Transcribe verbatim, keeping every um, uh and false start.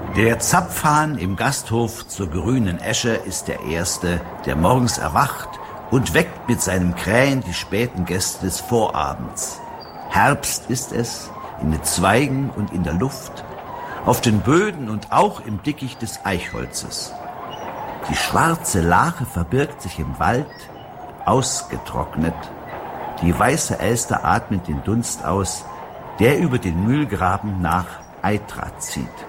Der Zapfhahn im Gasthof zur grünen Esche ist der Erste, der morgens erwacht und weckt mit seinem Krähen die späten Gäste des Vorabends. Herbst ist es, in den Zweigen und in der Luft, auf den Böden und auch im Dickicht des Eichholzes. Die schwarze Lache verbirgt sich im Wald, ausgetrocknet. Die weiße Elster atmet den Dunst aus, der über den Mühlgraben nach Eitra zieht.